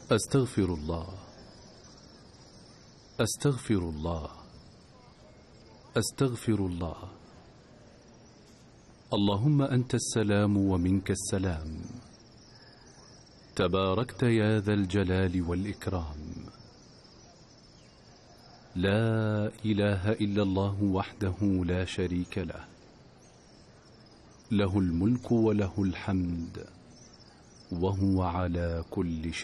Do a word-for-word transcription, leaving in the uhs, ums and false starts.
أستغفر الله أستغفر الله أستغفر الله. اللهم أنت السلام ومنك السلام، تباركت يا ذا الجلال والإكرام. لا إله إلا الله وحده لا شريك له، له الملك وله الحمد وهو على كل شيء